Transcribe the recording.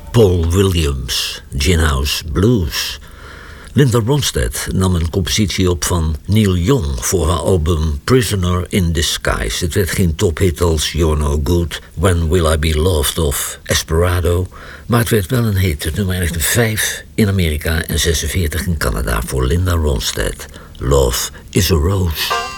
Paul Williams, Gin House Blues. Linda Ronstadt nam een compositie op van Neil Young voor haar album Prisoner in Disguise. Het werd geen tophit als You're No Good, When Will I Be Loved of Esperado, maar het werd wel een hit. Het nummer 5 in Amerika en 46 in Canada voor Linda Ronstadt. Love is a Rose.